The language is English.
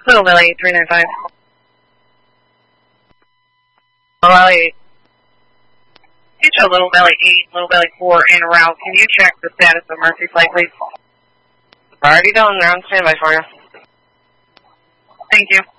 Little Belly 395. Little Belly 8. Future Little Belly 8, Little Belly 4 en route. Can you check the status of Murphy Flight, please? Already done. They're on standby for you. Thank you.